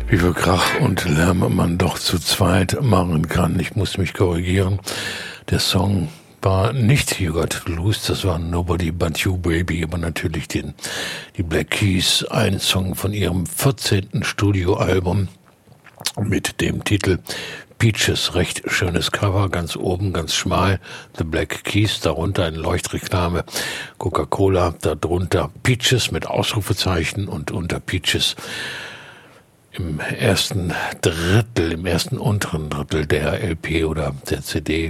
Wie viel Krach und Lärm man doch zu zweit machen kann. Ich muss mich korrigieren. Der Song war nicht You Got to Lose, das war Nobody But You Baby, aber natürlich die Black Keys, ein Song von ihrem 14. Studioalbum mit dem Titel Peaches, recht schönes Cover, ganz oben, ganz schmal, The Black Keys, darunter eine Leuchtreklame, Coca-Cola, darunter Peaches mit Ausrufezeichen und unter Peaches im ersten unteren Drittel der LP oder der CD,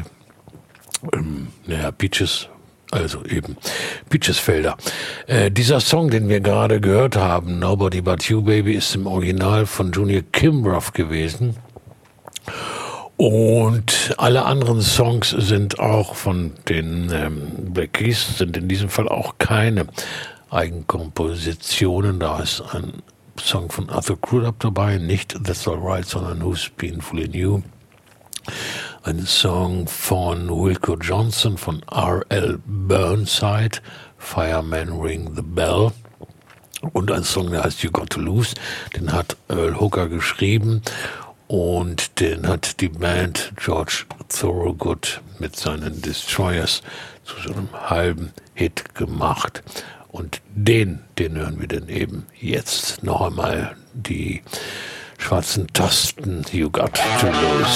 Peaches, also eben Peaches-Felder. Dieser Song, den wir gerade gehört haben, Nobody But You Baby, ist im Original von Junior Kimbrough gewesen. Und alle anderen Songs sind auch von den Black Keys, sind in diesem Fall auch keine Eigenkompositionen. Da ist ein Song von Arthur Crudup dabei, nicht That's Alright, sondern Who's Been Fooling You. Ein Song von Wilco Johnson, von R.L. Burnside, Fireman Ring the Bell. Und ein Song, der heißt You Got to Lose, den hat Earl Hooker geschrieben und den hat die Band George Thorogood mit seinen Destroyers zu so einem halben Hit gemacht. Und den hören wir dann eben jetzt noch einmal, die schwarzen Tasten, You Got to Lose.